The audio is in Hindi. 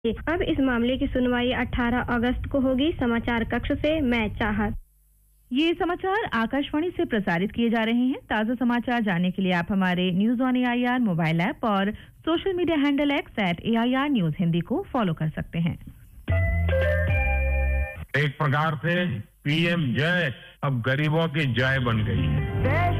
अब इस मामले की सुनवाई 18 अगस्त को होगी। समाचार कक्ष से मैं चाहत। ये समाचार आकाशवाणी से प्रसारित किए जा रहे हैं। ताज़ा समाचार जानने के लिए आप हमारे news on AIR mobile app और social media handle @AIR news Hindi को फॉलो कर सकते हैं। एक प्रकार से PM जय अब गरीबों की जय बन गई है।